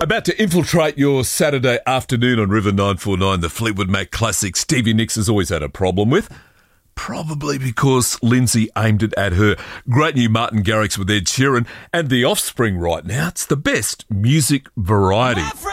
About to infiltrate your Saturday afternoon on River 949, the Fleetwood Mac classic Stevie Nicks has always had a problem with. Probably because Lindsay aimed it at her. Great new Martin Garrix with Ed Sheeran and The Offspring right now. It's the best music variety.